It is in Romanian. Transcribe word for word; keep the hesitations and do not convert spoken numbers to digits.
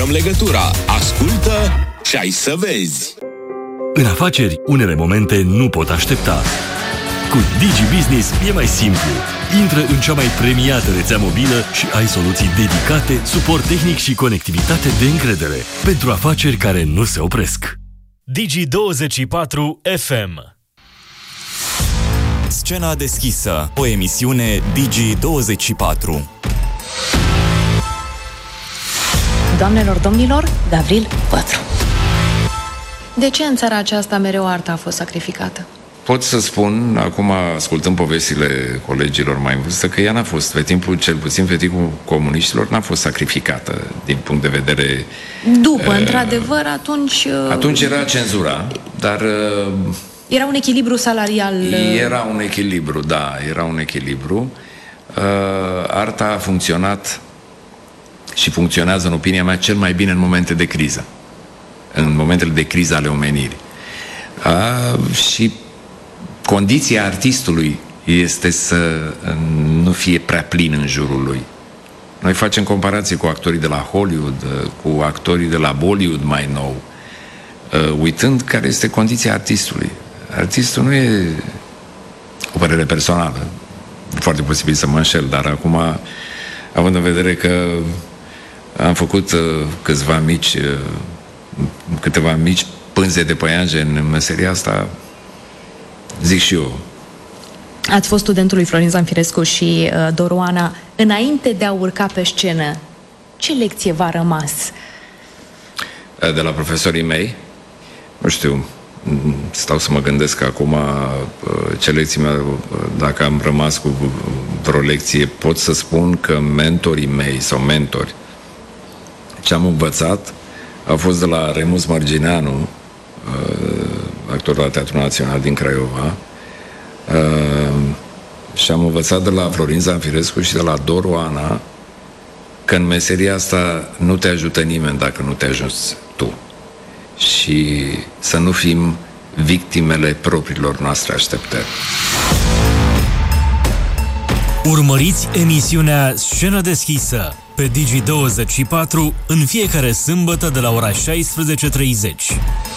legătura. Ascultă și ai să vezi. În afaceri, unele momente nu pot aștepta. Cu Digi Business e mai simplu. Intră în cea mai premiată rețea mobilă și ai soluții dedicate, suport tehnic și conectivitate de încredere pentru afaceri care nu se opresc. Digi douăzeci și patru F M. Scena deschisă, o emisiune Digi douăzeci și patru. Doamnelor, domnilor, Gavril patru. De ce în țara aceasta mereu arta a fost sacrificată? Pot să spun, acum ascultând povestile colegilor mai în vârstă, că ea n-a fost, pe timpul, cel puțin pe timpul comuniștilor, n-a fost sacrificată din punct de vedere... După, uh, într-adevăr, atunci... Uh, atunci era cenzura, dar... Uh, era un echilibru salarial... Uh, era un echilibru, da, era un echilibru. Uh, arta a funcționat și funcționează, în opinia mea, cel mai bine în momente de criză. În momentele de criză ale omenirii. Uh, și condiția artistului este să nu fie prea plin în jurul lui. Noi facem comparații cu actorii de la Hollywood, cu actorii de la Bollywood mai nou, uitând care este condiția artistului. Artistul nu e o părere personală. Foarte posibil să mă înșel, dar acum, având în vedere că am făcut câțiva mici, câteva mici pânze de păianjen în meseria asta, zic și eu. Ați fost studentul lui Florin Zanfirescu și uh, Doru Ana. Înainte de a urca pe scenă, ce lecție v-a rămas? De la profesorii mei? Nu știu, stau să mă gândesc acum ce lecții mi-au, dacă am rămas cu vreo lecție, pot să spun că mentorii mei sau mentori, ce am învățat a fost de la Remus Mărgineanu, actor la Teatrul Național din Craiova, și am învățat de la Florin Zanfirescu și de la Doru Ana că în meseria asta nu te ajută nimeni dacă nu te ajuți tu. Și să nu fim victimele propriilor noastre așteptări. Urmăriți emisiunea Scenă deschisă pe Digi douăzeci și patru în fiecare sâmbătă de la ora șaisprezece și treizeci.